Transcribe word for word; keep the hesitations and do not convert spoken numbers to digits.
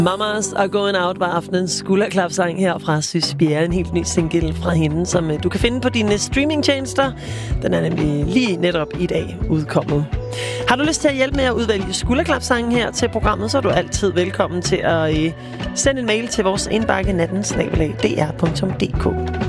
Mamas are going out var aftenens skulderklapsang her fra Sys Bjerre. En helt ny single fra hende, som du kan finde på dine streamingtjenester. Den er nemlig lige netop i dag udkommet. Har du lyst til at hjælpe med at udvælge skulderklapsangen her til programmet, så er du altid velkommen til at øh, sende en mail til vores indbakke natten snabel-a d r punktum d k.